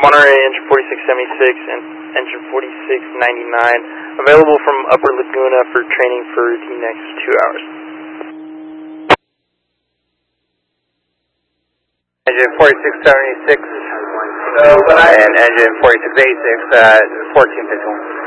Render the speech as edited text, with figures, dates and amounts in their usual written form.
Monterey engine 4676 and engine 4699, available from Upper Laguna for training for the next 2 hours. Engine 4676 and engine 4686 at 1451.